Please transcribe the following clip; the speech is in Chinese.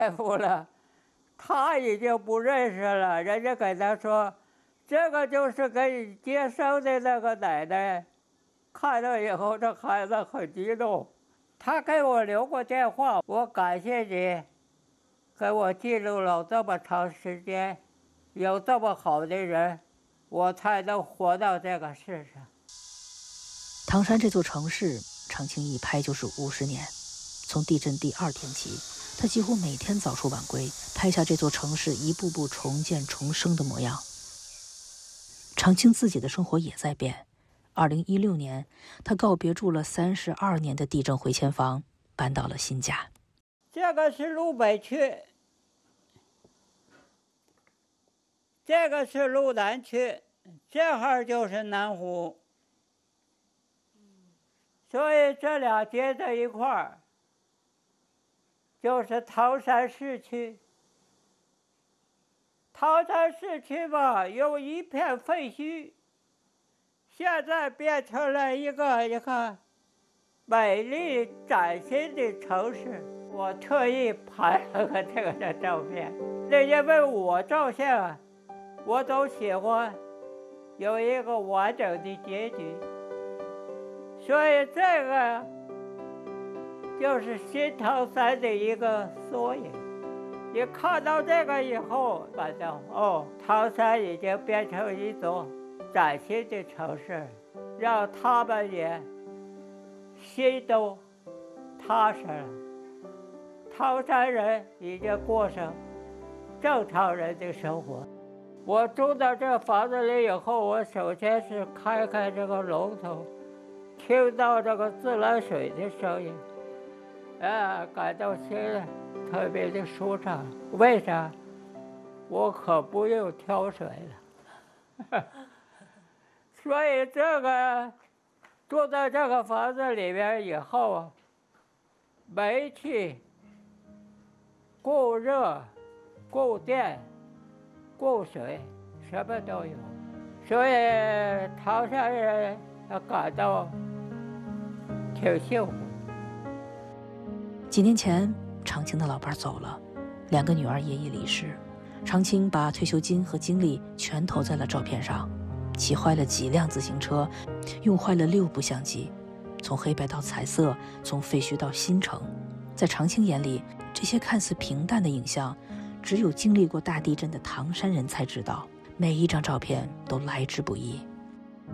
夫了，他已经不认识了。人家给他说，这个就是给你接生的那个奶奶。看到以后，这孩子很激动，他给我留过电话，我感谢你，给我记录了这么长时间，有这么好的人，我才能活到这个世上。 唐山这座城市，常青一拍就是50年。从地震第2天起，他几乎每天早出晚归，拍下这座城市一步步重建重生的模样。常青自己的生活也在变。2016年，他告别住了32年的地震回迁房，搬到了新家。 这个是路北区，这个是路南区，这儿就是南湖，所以这俩接在一块儿，就是唐山市区。唐山市区吧，有一片废墟。现在变成了一个美丽崭新的城市。我特意拍了个这个的照片，那因为我照相，我都喜欢有一个完整的结局，所以这个就是新唐山的一个缩影。你看到这个以后，感到唐山已经变成一座崭新的城市，让他们也心都踏实了。唐山人已经过上正常人的生活。我住到这房子里以后，我首先是开这个龙头，听到这个自来水的声音，感到心里特别的舒畅。为啥？我可不用挑水了。所以这个住在这个房子里边以后，煤气、供热、供电、供水，什么都有。所以唐山人感到挺幸福。 几年前，常青的老伴走了，2个女儿也已离世。常青把退休金和精力全投在了照片上，骑坏了几辆自行车，用坏了6部相机，从黑白到彩色，从废墟到新城。在常青眼里，这些看似平淡的影像，只有经历过大地震的唐山人才知道，每一张照片都来之不易。